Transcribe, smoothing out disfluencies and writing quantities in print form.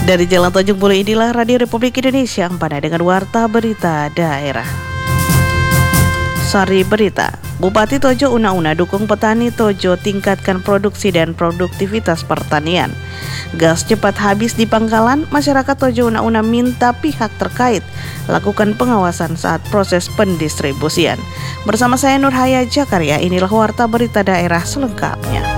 Dari Jalan Tanjung Bulu inilah Radio Republik Indonesia Ampana dengan Warta Berita Daerah. Sari Berita, Bupati Tojo Una-Una dukung petani Tojo tingkatkan produksi dan produktivitas pertanian. Gas cepat habis di pangkalan, masyarakat Tojo Una-Una minta pihak terkait lakukan pengawasan saat proses pendistribusian. Bersama saya Nurhaya Jakaria, inilah Warta Berita Daerah selengkapnya.